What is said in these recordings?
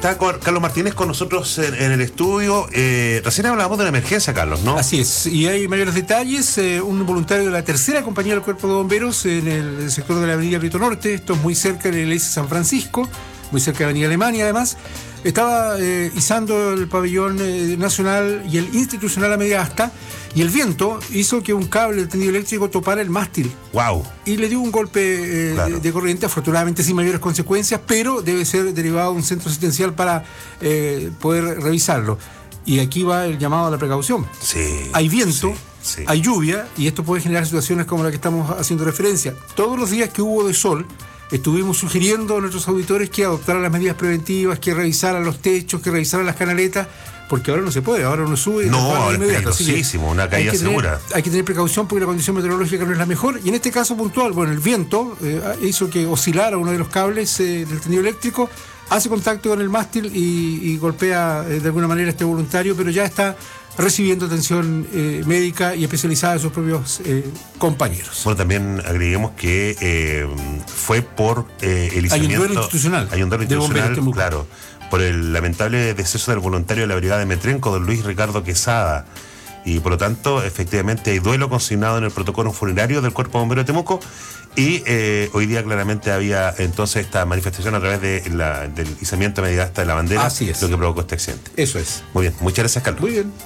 está Carlos Martínez con nosotros en el estudio. Recién hablábamos de la emergencia, Carlos, ¿no? Así es, y hay mayores detalles. Un voluntario de la tercera compañía del Cuerpo de Bomberos en el sector de la avenida Brito Norte, esto es muy cerca de la iglesia San Francisco, muy cerca de la avenida Alemania además, estaba izando el pabellón nacional y el institucional a media asta, y el viento hizo que un cable del tendido eléctrico topara el mástil. ¡Wow! Y le dio un golpe claro. de corriente, afortunadamente sin mayores consecuencias, pero debe ser derivado a un centro asistencial para poder revisarlo. Y aquí va el llamado a la precaución. Sí. Hay viento, sí. hay lluvia, y esto puede generar situaciones como la que estamos haciendo referencia. Todos los días que hubo de sol, estuvimos sugiriendo a nuestros auditores que adoptaran las medidas preventivas, que revisaran los techos, que revisaran las canaletas, porque ahora no se puede, ahora uno sube. No, ahora es peligrosísimo, una caída segura. Hay que tener precaución porque la condición meteorológica no es la mejor, y en este caso puntual, bueno, el viento hizo que oscilara uno de los cables del tendido eléctrico, hace contacto con el mástil y golpea de alguna manera a este voluntario, pero ya está recibiendo atención médica y especializada de sus propios compañeros. Bueno, también agreguemos que fue por el izamiento. Hay un duelo institucional, claro, por el lamentable deceso del voluntario de la brigada de Metrenco, don Luis Ricardo Quesada. Y por lo tanto, efectivamente, hay duelo consignado en el protocolo funerario del Cuerpo de Bomberos de Temuco. Y hoy día claramente había entonces esta manifestación a través del izamiento a media asta de la bandera. Así es. Lo que provocó este accidente. Eso es. Muy bien, muchas gracias, Carlos. Muy bien.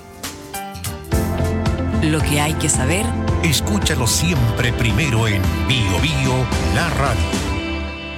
Lo que hay que saber. Escúchalo siempre primero en Bio Bio, la radio.